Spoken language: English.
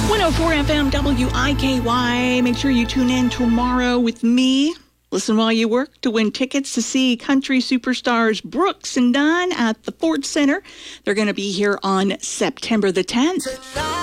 104 FM WIKY. Make sure you tune in tomorrow with me. Listen while you work to win tickets to see country superstars Brooks and Dunn at the Ford Center. They're going to be here on September the 10th.